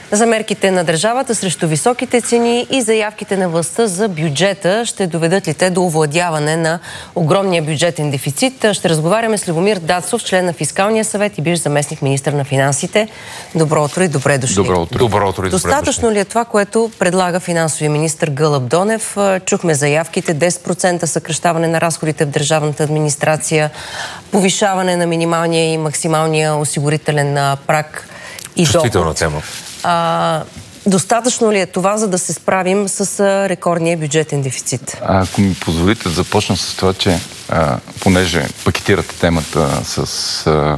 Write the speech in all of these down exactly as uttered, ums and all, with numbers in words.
За мерките на държавата срещу високите цени и заявките на властта за бюджета, ще доведат ли те до овладяване на огромния бюджетен дефицит? Ще разговаряме с Любомир Дацов, член на Фискалния съвет и бивш заместник министър на финансите. Добро утро и добре дошли. Добро утро. Добро утро и добре Достатъчно дошли. ли е това, което предлага финансовия министър Гълъб Донев? Чухме заявките, десет процента съкращаване на разходите в държавната администрация, повишаване на минималния и максималния осигурителен праг и доход. Чувствителна тема. А, достатъчно ли е това, за да се справим с а, рекордния бюджетен дефицит? А, ако ми позволите да започна с това, че а, понеже пакетирате темата с а,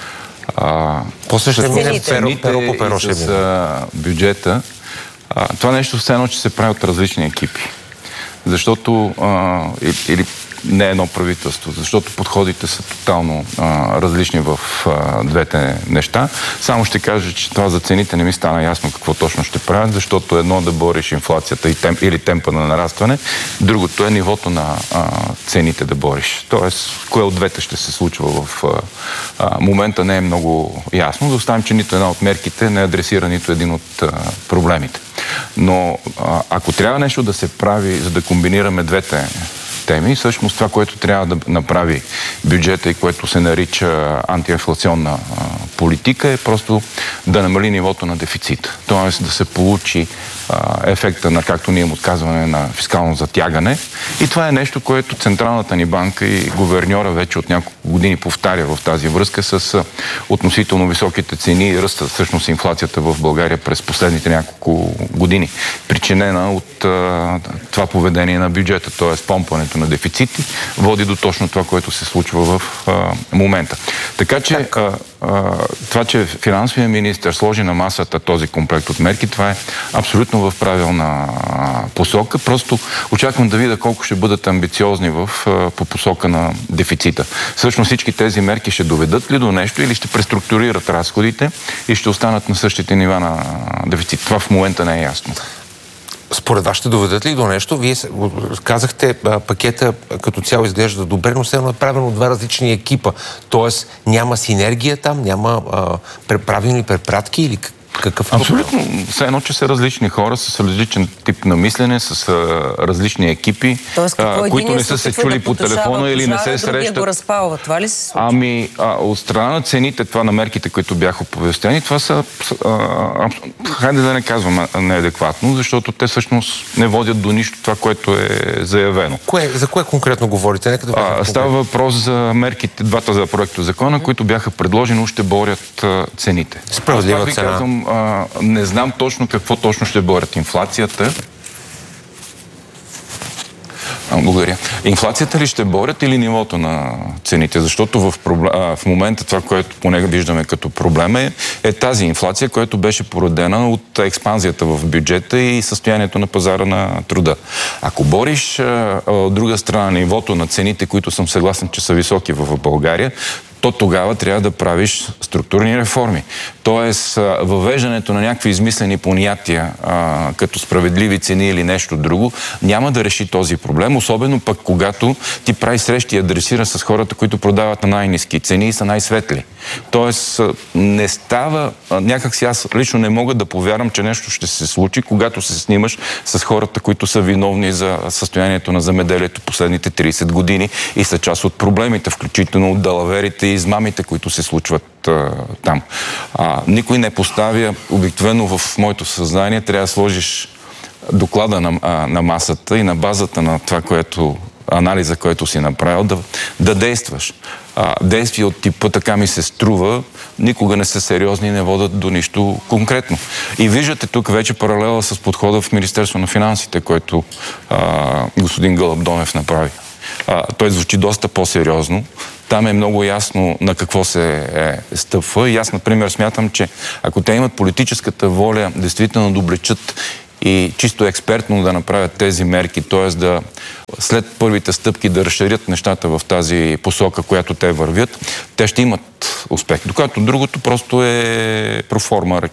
а, после ще с цените и с а, бюджета, а, това нещо все едно, че се прави от различни екипи. Защото а, или не едно правителство, защото подходите са тотално а, различни в а, двете неща. Само ще кажа, че това за цените не ми стана ясно какво точно ще правят, защото едно да бориш инфлацията и темп, или темпа на нарастване, другото е нивото на а, цените да бориш. Тоест, кое от двете ще се случва в а, а, момента не е много ясно. Да оставим, че нито една от мерките не адресира нито един от а, проблемите. Но а, ако трябва нещо да се прави, за да комбинираме двете теми, всъщност това, което трябва да направи бюджета и което се нарича антиинфлационна а, политика, е просто да намали нивото на дефицит. Тоест да се получи а, ефекта на, както ние му отказваме, на фискално затягане. И това е нещо, което Централната ни банка и гуверньора вече от няколко години повтаря в тази връзка с а, относително високите цени и ръста, всъщност инфлацията в България през последните няколко години, причинена от а, това поведение на бюджета, т.е. помпането на дефицити, води до точно това, което се случва в а, момента. Така че а, а, това, че финансовият министър сложи на масата този комплект от мерки, това е абсолютно в правилна а, посока. Просто очаквам да видя колко ще бъдат амбициозни в, а, по посока на дефицита. Всъщност всички тези мерки ще доведат ли до нещо или ще преструктурират разходите и ще останат на същите нива на дефицит. Това в момента не е ясно. Според вас ще доведат ли до нещо? Вие казахте, пакета като цяло изглежда добре, но все едно е правено от два различни екипа. Тоест няма синергия там, няма а, правилни препратки или какъв? Абсолютно. Все едно, че са различни хора с различен тип на мислене, с а, различни екипи, Тоест, а, които не са се чули да по телефона или не се срещат. Го разпалва. Това ли се случва? Ами, а, от страна на цените, това на мерките, които бяха оповестени, това са, а, а, хайде да не казвам неадекватно, защото те всъщност не водят до нищо това, което е заявено. Кое, за кое конкретно говорите? Нека да а, става въпрос за мерките, двата за проекто закона, които бяха предложени, ще борят а, цените. Справедлива цена. Казвам, а, не знам точно какво точно ще борят инфлацията. А, благодаря. Инфлацията ли ще борят или нивото на цените? Защото в, проблем, а, в момента това, което поне виждаме като проблем е, е тази инфлация, която беше породена от експанзията в бюджета и състоянието на пазара на труда. Ако бориш а, от друга страна нивото на цените, които съм съгласен, че са високи в България, то тогава трябва да правиш структурни реформи. Тоест, въвеждането на някакви измислени понятия, а, като справедливи цени или нещо друго, няма да реши този проблем, особено пък когато ти прави срещи и адресира с хората, които продават на най-ниски цени и са най-светли. Тоест, не става, някак си аз лично не мога да повярвам, че нещо ще се случи, когато се снимаш с хората, които са виновни за състоянието на земеделието последните трийсет години и са част от проблемите, включително от далаверите и измамите, които се случват а, там. А, никой не поставя, обикновено в моето съзнание, трябва да сложиш доклада на, а, на масата и на базата на това, което анализа, който си направил, да, да действаш. А, действия от типа така ми се струва, никога не са сериозни и не водят до нищо конкретно. И виждате тук вече паралела с подхода в Министерство на финансите, който а, господин Гълъб Донев направи. А, той звучи доста по-сериозно. Там е много ясно на какво се е, стъпва. И аз, например, смятам, че ако те имат политическата воля действително да облечат и чисто експертно да направят тези мерки, т.е. да след първите стъпки да разширят нещата в тази посока, която те вървят, те ще имат успех. Докато другото просто е проформа реклама.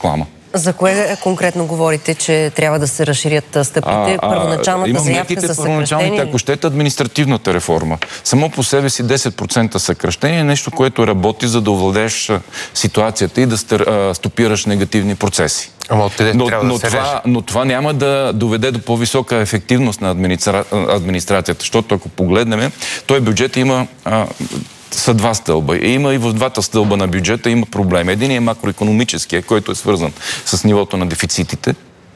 За кое конкретно говорите, че трябва да се разширят стъпките? Първоначалната заявка за съкращение? Ако щете, административната реформа. Само по себе си десет процента съкращение е нещо, което работи, за да овладееш ситуацията и да стопираш негативни процеси. Ама откъде но, трябва но, да се това, реже? но това няма да доведе до по-висока ефективност на администра... администрацията, защото ако погледнем, той бюджет има... А, са два стълба. И има и в двата стълба на бюджета има проблеми. Един е макроекономическия, който е свързан с нивото на дефицитите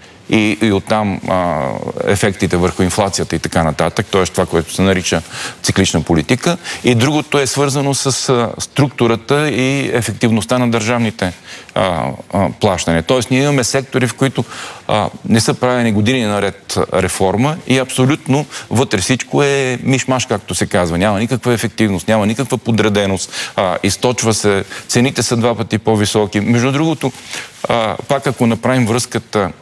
и, и оттам а, ефектите върху инфлацията и така нататък, т.е. това, което се нарича циклична политика. И другото е свързано с а, структурата и ефективността на държавните а, а, плащания. Т.е. ние имаме сектори, в които а, не са правени години наред реформа и абсолютно вътре всичко е мишмаш, както се казва. Няма никаква ефективност, няма никаква подреденост, а, източва се, цените са два пъти по-високи. Между другото, а, пак ако направим връзката,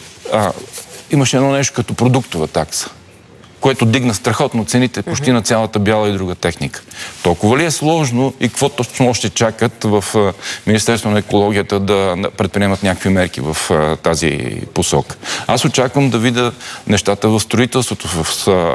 А, имаше едно нещо като продуктова такса, което дигна страхотно цените почти mm-hmm. на цялата бяла и друга техника. Толкова ли е сложно и какво точно още чакат в а, Министерството на екологията да предприемат някакви мерки в а, тази посока? Аз очаквам да видя нещата в строителството, в,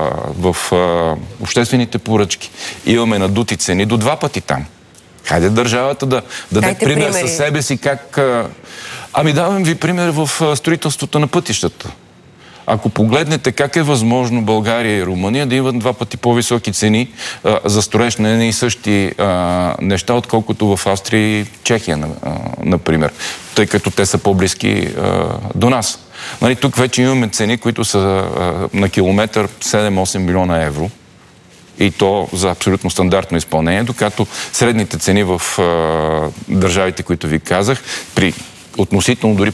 в, в а, обществените поръчки. Имаме надути цени до два пъти там. Хайде държавата да даде пример със себе си как... А, Ами давам ви пример в строителството на пътищата. Ако погледнете как е възможно България и Румъния да имат два пъти по-високи цени а, за строеж на едни и същи а, неща, отколкото в Австрия и Чехия, а, например, тъй като те са по-близки а, до нас. Нали, тук вече имаме цени, които са а, на километър седем-осем милиона евро. И то за абсолютно стандартно изпълнение, докато средните цени в а, държавите, които ви казах, при относително дори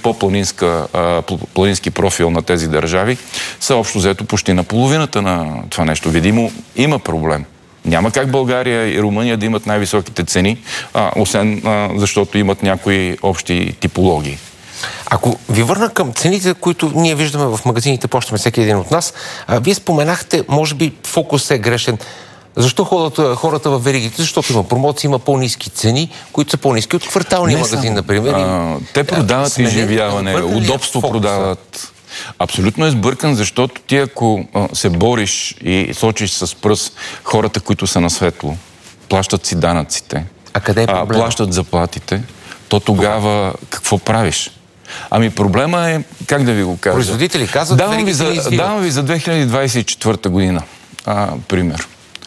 по-планински профил на тези държави, са общо взето почти на половината на това нещо. Видимо, има проблем. Няма как България и Румъния да имат най-високите цени, а, освен а, защото имат някои общи типологии. Ако ви върна към цените, които ние виждаме в магазините, плащаме всеки един от нас, а, вие споменахте, може би фокус е грешен. Защо ходят хората в веригите? Защото има промоции, има по-ниски цени, които са по-ниски от кварталния магазин, например. А, те продават изживяване, удобство продават. Абсолютно е сбъркан, защото ти ако а, се бориш и сочиш с пръст хората, които са на светло, плащат си данъците, а къде е а, плащат заплатите, то тогава какво правиш? Ами проблема е, как да ви го кажа? Производители казват, давам ви, за, давам ви за две хиляди двадесет и четвърта година а, пример.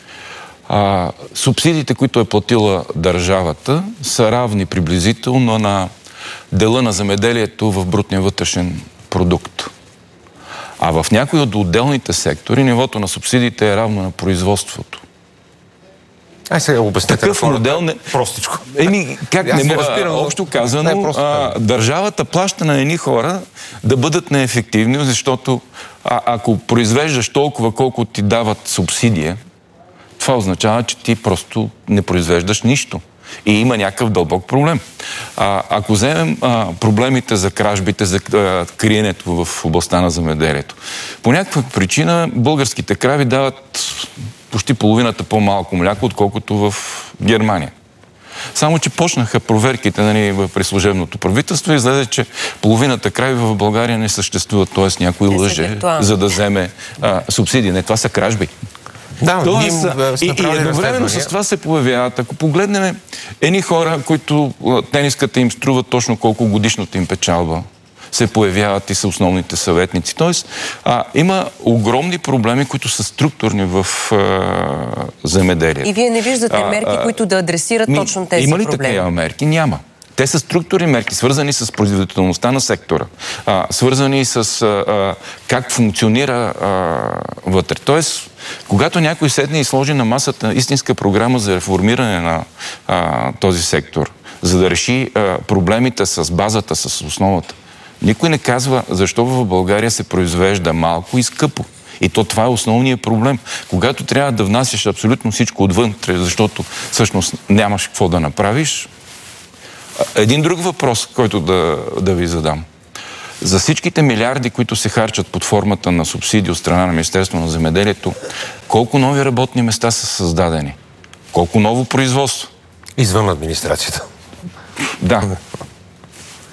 А, субсидиите, които е платила държавата, са равни приблизително на дела на земеделието в брутния вътрешен продукт. А в някои от отделните сектори нивото на субсидиите е равно на производството. Ай сега обяснете. Такъв модел не... Простичко. Еми, как не мога... Общо казано, а, държавата плаща на едни хора да бъдат неефективни, защото а, ако произвеждаш толкова, колко ти дават субсидия, това означава, че ти просто не произвеждаш нищо. И има някакъв дълбок проблем. А, ако вземем а, проблемите за кражбите, за а, криенето в областта на земеделието, по някаква причина българските крави дават почти половината по-малко мляко, отколкото в Германия. Само, че почнаха проверките, нали, при служебното правителство и излезе, че половината крави в България не съществуват, т.е. някой лъже, за да вземе а, субсидии. Не, това са кражби. Да, Тоест, и, и едновременно с това се появяват. Ако погледнем едни хора, които тениската им струва точно колко годишната им печалба, се появяват и са основните съветници. Тоест, а, има огромни проблеми, които са структурни в а, земеделието. И вие не виждате мерки, а, които да адресират ми, точно тези има ли проблеми? такива мерки? Няма. Те са структурни мерки, свързани с производителността на сектора, а, свързани с а, как функционира а, вътре. Тоест, когато някой седне и сложи на масата истинска програма за реформиране на а, този сектор, за да реши а, проблемите с базата, с основата, никой не казва защо в България се произвежда малко и скъпо. И то това е основният проблем. Когато трябва да внасяш абсолютно всичко отвън, защото всъщност нямаш какво да направиш. Един друг въпрос, който да, да ви задам. За всичките милиарди, които се харчат под формата на субсидии от страна на Министерството на земеделието, колко нови работни места са създадени? Колко ново производство? Извън администрацията. Да.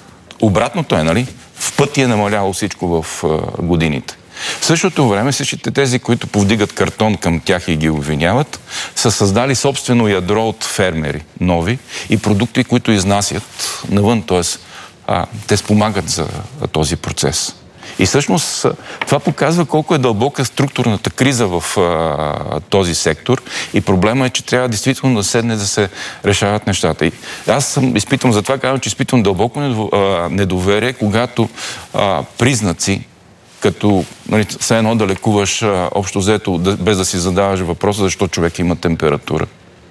обратното е, нали? В пъти е намаляло всичко в а, годините. В същото време всичките тези, които повдигат картон към тях и ги обвиняват, са създали собствено ядро от фермери, нови, и продукти, които изнасят навън, т.е. те спомагат за този процес. И всъщност това показва колко е дълбока структурната криза в а, този сектор и проблема е, че трябва действително да седне да се решават нещата. И аз съм изпитвам, затова казвам, че изпитвам дълбоко недоверие, когато а, признаци, като нали, все едно да лекуваш а, общо взето, да, без да си задаваш въпроса защо човек има температура.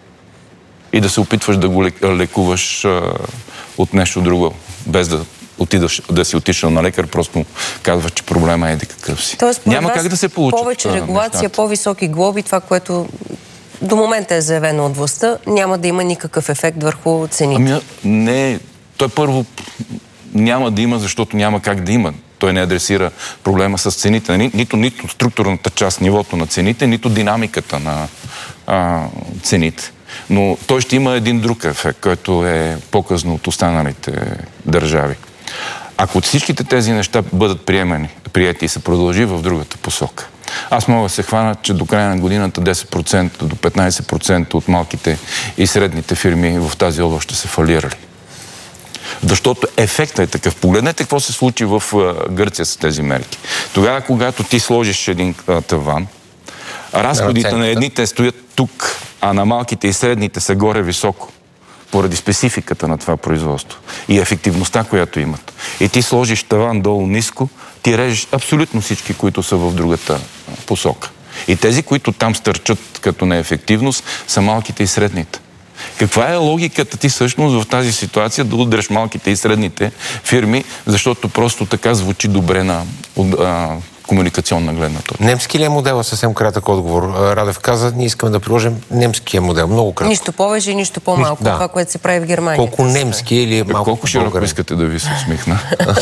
И да се опитваш да го лекуваш а, от нещо друго, без да отидаш, да си отишъл на лекар, просто казваш, че проблема е еди какъв си. Тоест, няма как да се получи. Повече регулация, по-високи глоби, това, което до момента е заявено от властта, няма да има никакъв ефект върху цените. Ами, не, той първо няма да има, защото няма как да има. Той не адресира проблема с цените. Ни, нито, нито структурната част, нивото на цените, нито динамиката на а, цените. Но той ще има един друг ефект, който е по-късно от останалите държави. Ако всичките тези неща бъдат приемани, приети и се продължи в другата посока, аз мога да се хвана, че до края на годината десет процента до петнайсет процента от малките и средните фирми в тази област ще се фалирали. Защото ефектът е такъв. Погледнете какво се случи в Гърция с тези мерки. Тогава, когато ти сложиш един а, таван, разходите на едните стоят тук, а на малките и средните са горе високо, поради спецификата на това производство и ефективността, която имат. И ти сложиш таван долу ниско, ти режеш абсолютно всички, които са в другата посока. И тези, които там стърчат като неефективност, са малките и средните. Каква е логиката ти всъщност в тази ситуация да удреш малките и средните фирми, защото просто така звучи добре на а, комуникационна гледна точка? Немски ли е модела? Съвсем кратък отговор. Радев каза, ние искаме да приложим немския модел. Много кратко. Нищо повече и нищо по-малко. Да. Това, което се прави в Германия. Колко немски или е малко Колко широко искате да ви се усмихна?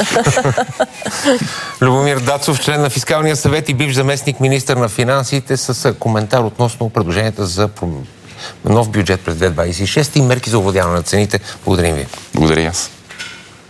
Любомир Дацов, член на Фискалния съвет и бивш заместник министър на финансите, с коментар относно предложенията за нов бюджет през две хиляди двайсет и шеста и мерки за овладяване на цените. Благодарим ви. Благодаря аз.